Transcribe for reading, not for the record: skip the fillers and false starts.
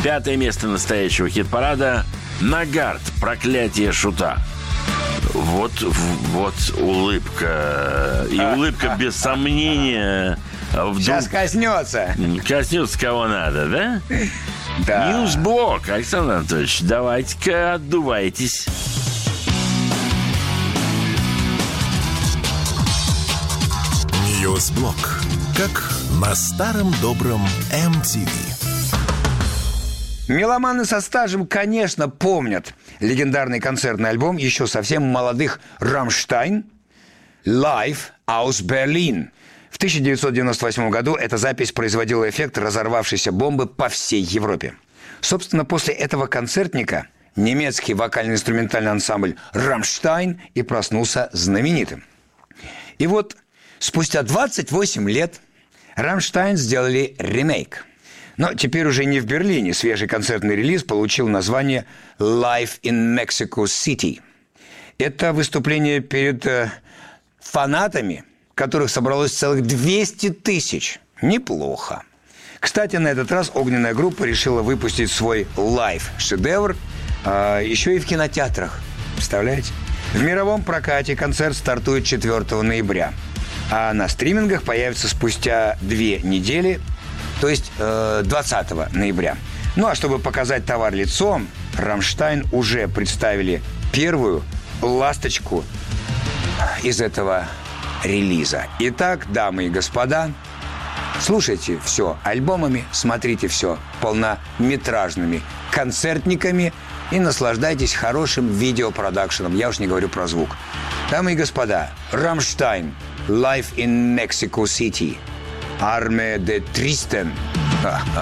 5 место настоящего хит-парада «Нагарт. Проклятие шута». Вот улыбка. И улыбка без сомнения. Сейчас коснется. Коснется кого надо, да? Да. Ньюсблок, Александр Анатольевич, давайте-ка отдувайтесь. Ньюсблок, как на старом добром MTV. Меломаны со стажем, конечно, помнят легендарный концертный альбом еще совсем молодых «Рамштайн» «Live aus Berlin». В 1998 году эта запись производила эффект разорвавшейся бомбы по всей Европе. Собственно, после этого концертника немецкий вокально-инструментальный ансамбль «Рамштайн» и проснулся знаменитым. И вот спустя 28 лет «Рамштайн» сделали ремейк. Но теперь уже не в Берлине. Свежий концертный релиз получил название «Live in Mexico City». Это выступление перед фанатами, которых собралось целых 200 тысяч. Неплохо. Кстати, на этот раз огненная группа решила выпустить свой лайв-шедевр еще и в кинотеатрах. Представляете? В мировом прокате концерт стартует 4 ноября. А на стримингах появится спустя 2 недели, то есть 20 ноября. Ну а чтобы показать товар лицом, «Рамштайн» уже представили первую ласточку из этого релиза. Итак, дамы и господа, слушайте все альбомами, смотрите все полнометражными концертниками и наслаждайтесь хорошим видеопродакшеном. Я уж не говорю про звук. Дамы и господа, «Рамштайн», «Live in Mexico City», «Arme de Tristan».